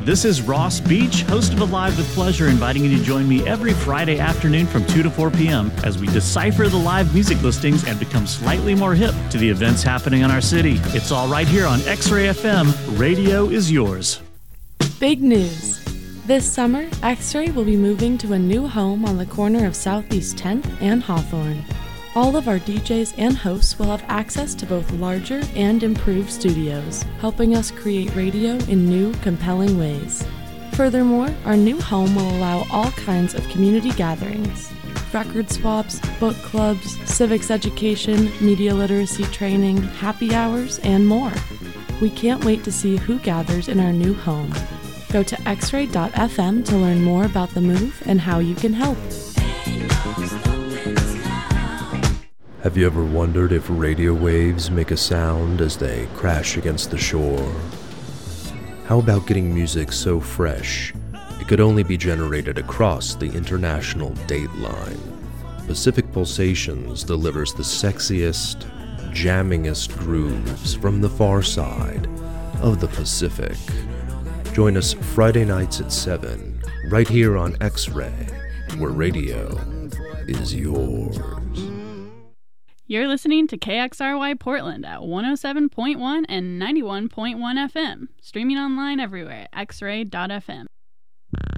This is Ross Beach, host of Alive with Pleasure, inviting you to join me every Friday afternoon from 2 to 4 p.m. as we decipher the live music listings and become slightly more hip to the events happening in our city. It's all right here on X-Ray FM. Radio is yours. Big news. This summer, X-Ray will be moving to a new home on the corner of Southeast 10th and Hawthorne. All of our DJs and hosts will have access to both larger and improved studios, helping us create radio in new, compelling ways. Furthermore, our new home will allow all kinds of community gatherings: record swaps, book clubs, civics education, media literacy training, happy hours, and more. We can't wait to see who gathers in our new home. Go to xray.fm to learn more about the move and how you can help. Have you ever wondered if radio waves make a sound as they crash against the shore? How about getting music so fresh it could only be generated across the international date line? Pacific Pulsations delivers the sexiest, jammingest grooves from the far side of the Pacific. Join us Friday nights at 7, right here on X-Ray, where radio is yours. You're listening to KXRY Portland at 107.1 and 91.1 FM, streaming online everywhere at xray.fm.